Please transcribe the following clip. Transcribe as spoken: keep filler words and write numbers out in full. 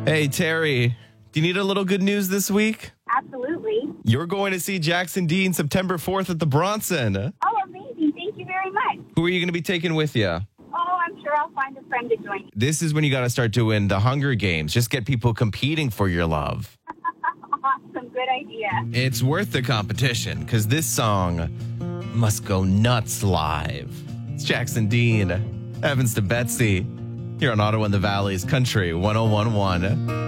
Hey, Terry, do you need a little good news this week? Absolutely. You're going to see Jackson Dean September fourth at the Bronson. Oh, amazing. Thank you very much. Who are you going to be taking with you? Oh, I'm sure I'll find a friend to join me. This is when you got to start doing the Hunger Games. Just get people competing for your love. Awesome. Good idea. It's worth the competition because this song must go nuts live. It's Jackson Dean, Evans to Betsy, here on Ottawa and the Valley's Country one oh one one.